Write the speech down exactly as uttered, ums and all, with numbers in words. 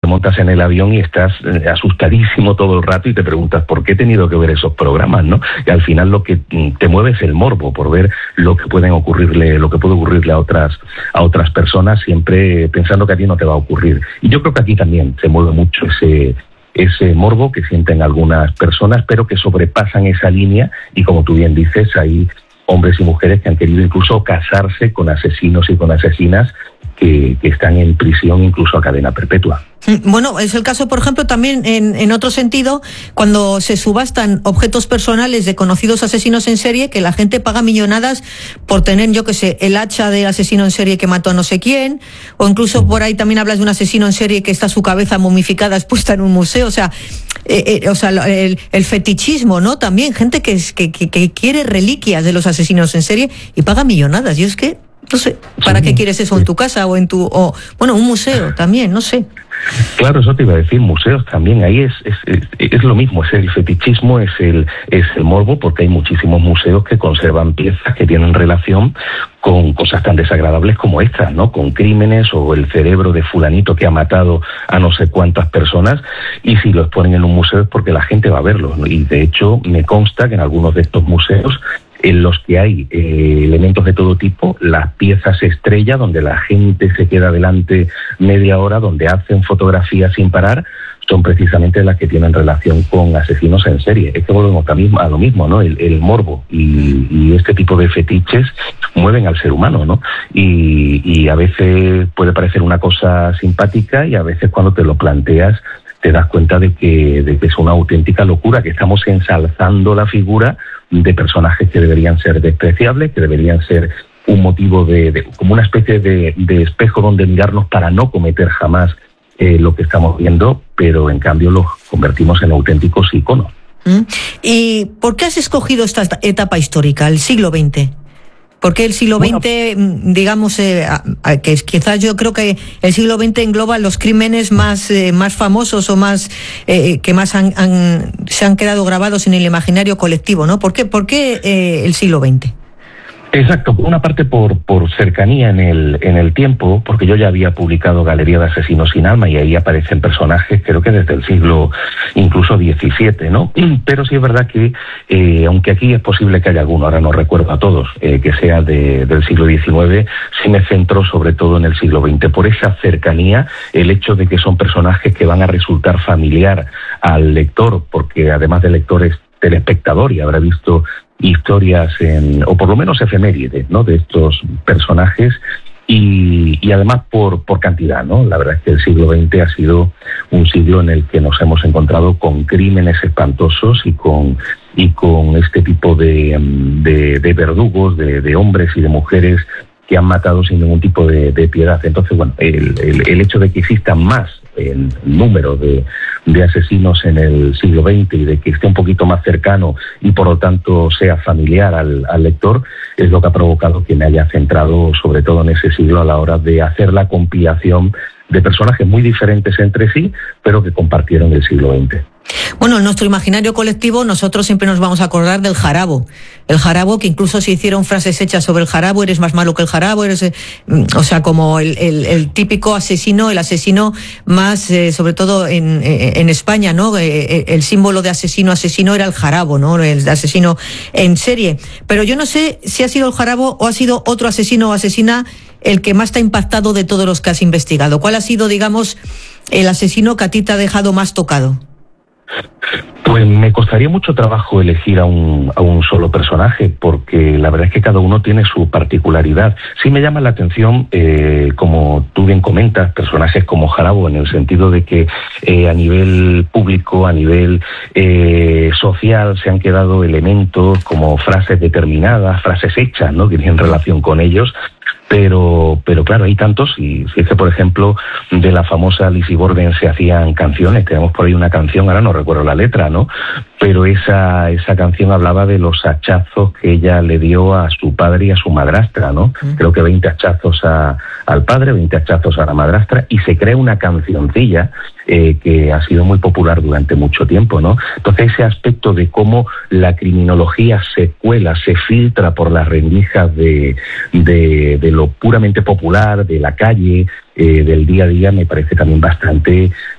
montas en el avión y estás eh, asustadísimo todo el rato y te preguntas por qué he tenido que ver esos programas, ¿no? Y al final lo que te mueve es el morbo por ver lo que pueden ocurrirle, lo que puede ocurrirle a otras, a otras personas, siempre pensando que a ti no te va a ocurrir. Y yo creo que aquí también se mueve mucho ese ese morbo que sienten algunas personas, pero que sobrepasan esa línea y, como tú bien dices, hay hombres y mujeres que han querido incluso casarse con asesinos y con asesinas que, que están en prisión incluso a cadena perpetua. Bueno, es el caso, por ejemplo, también en, en otro sentido, cuando se subastan objetos personales de conocidos asesinos en serie, que la gente paga millonadas por tener, yo qué sé, el hacha del asesino en serie que mató a no sé quién, o incluso por ahí también hablas de un asesino en serie que está su cabeza momificada expuesta en un museo, o sea, eh, eh, o sea el, el fetichismo, ¿no? También gente que, que, que, que quiere reliquias de los asesinos en serie y paga millonadas. Y es que, no sé, ¿para sí, qué quieres eso sí. en tu casa o en tu, o bueno, un museo también, no sé? Claro, eso te iba a decir, museos también, ahí es, es, es, es lo mismo, es el fetichismo, es el, es el morbo, porque hay muchísimos museos que conservan piezas que tienen relación con cosas tan desagradables como estas, ¿no? Con crímenes o el cerebro de fulanito que ha matado a no sé cuántas personas, y si los ponen en un museo es porque la gente va a verlos, ¿no? Y de hecho me consta que en algunos de estos museos en los que hay eh, elementos de todo tipo, las piezas estrella, donde la gente se queda delante media hora, donde hacen fotografías sin parar, son precisamente las que tienen relación con asesinos en serie. Es que volvemos a lo mismo, ¿no? El, el morbo y, y este tipo de fetiches mueven al ser humano, ¿no? Y, y a veces puede parecer una cosa simpática y a veces cuando te lo planteas te das cuenta de que, de que es una auténtica locura, que estamos ensalzando la figura de personajes que deberían ser despreciables, que deberían ser un motivo de, de como una especie de, de espejo donde mirarnos para no cometer jamás eh, lo que estamos viendo, pero en cambio los convertimos en auténticos iconos. ¿Y por qué has escogido esta etapa histórica, el siglo veinte? ¿Por qué el siglo veinte, bueno, digamos, eh, que quizás yo creo que el siglo veinte engloba los crímenes más, eh, más famosos o más eh, que más han, han, se han quedado grabados en el imaginario colectivo, ¿no? ¿Por qué, por qué eh, el siglo veinte? Exacto, por una parte por, por cercanía en el, en el tiempo, porque yo ya había publicado Galería de Asesinos sin Alma y ahí aparecen personajes, creo que desde el siglo incluso diecisiete, ¿no? Pero sí es verdad que, eh, aunque aquí es posible que haya alguno, ahora no recuerdo a todos, eh, que sea de, del siglo diecinueve, sí me centro sobre todo en el siglo veinte, por esa cercanía, el hecho de que son personajes que van a resultar familiar al lector, porque además del lector es telespectador y habrá visto historias, en, o por lo menos efemérides, ¿no?, de estos personajes, y, y además por, por cantidad, ¿no? La verdad es que el siglo veinte ha sido un siglo en el que nos hemos encontrado con crímenes espantosos y con, y con este tipo de, de, de verdugos, de, de hombres y de mujeres que han matado sin ningún tipo de, de piedad. Entonces, bueno, el, el, el hecho de que existan más el número de, de asesinos en el siglo veinte y de que esté un poquito más cercano y por lo tanto sea familiar al, al lector es lo que ha provocado que me haya centrado sobre todo en ese siglo a la hora de hacer la compilación de personajes muy diferentes entre sí, pero que compartieron el siglo veinte. Bueno, en nuestro imaginario colectivo nosotros siempre nos vamos a acordar del jarabo. El jarabo, que incluso se hicieron frases hechas sobre el jarabo, eres más malo que el jarabo, eres, eh, o sea, como el, el, el típico asesino, el asesino más, eh, sobre todo en, en España, ¿no? Eh, el símbolo de asesino, asesino era el jarabo, ¿no? El asesino en serie. Pero yo no sé si ha sido el jarabo o ha sido otro asesino o asesina el que más te ha impactado de todos los que has investigado. ¿Cuál ha sido, digamos, el asesino que a ti te ha dejado más tocado? Pues me costaría mucho trabajo elegir a un, a un solo personaje, porque la verdad es que cada uno tiene su particularidad. Sí me llama la atención, eh, como tú bien comentas, personajes como Jarabo, en el sentido de que eh, a nivel público, a nivel eh, social, se han quedado elementos como frases determinadas, frases hechas, ¿no?, que tienen relación con ellos. Pero, pero claro, hay tantos, y si es que, por ejemplo, de la famosa Lizzie Borden se hacían canciones, tenemos por ahí una canción, ahora no recuerdo la letra, ¿no?, pero esa, esa canción hablaba de los hachazos que ella le dio a su padre y a su madrastra, ¿no? Mm. Creo que veinte hachazos a, al padre, veinte hachazos a la madrastra, y se crea una cancioncilla eh, que ha sido muy popular durante mucho tiempo, ¿no? Entonces ese aspecto de cómo la criminología se cuela, se filtra por las rendijas de, de, de lo puramente popular, de la calle, eh, del día a día, me parece también bastante